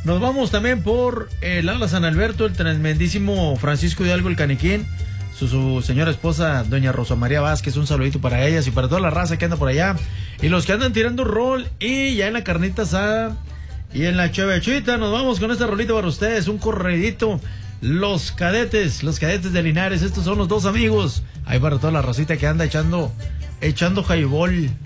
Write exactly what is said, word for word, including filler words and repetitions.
Nos vamos también por el Ala San Alberto, el tremendísimo Francisco Hidalgo el Caniquín, su, su señora esposa, doña Rosa María Vázquez, un saludito para ellas y para toda la raza que anda por allá. Y los que andan tirando rol y ya en la carnita asada y en la chevechita, nos vamos con esta rolita para ustedes, un corredito. Los cadetes, los cadetes de Linares, estos son los dos amigos. Ahí para toda la racita que anda echando, echando highball.